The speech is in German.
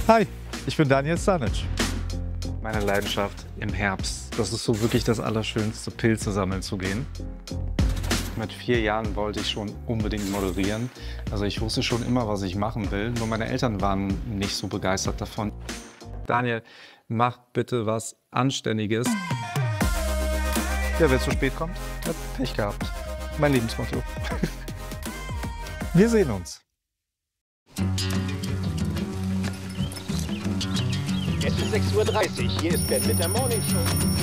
Hi, ich bin Daniel Stanic. Meine Leidenschaft im Herbst. Das ist so wirklich das Allerschönste, Pilze sammeln zu gehen. Mit 4 Jahren wollte ich schon unbedingt moderieren. Also ich wusste schon immer, was ich machen will. Nur meine Eltern waren nicht so begeistert davon. Daniel, mach bitte was Anständiges. Ja, wer zu spät kommt, Hat Pech gehabt. Mein Lebensmotto. wir sehen uns. Es ist 6:30 Uhr. Hier ist Ben mit der Morning Show.